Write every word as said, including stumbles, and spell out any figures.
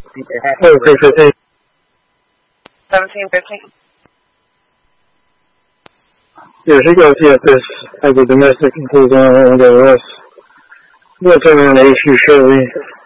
Okay, fifteen. Seventeen fifteen. Yeah, she goes, yes, this as a domestic includes on the rest. We'll turn on the issue shortly.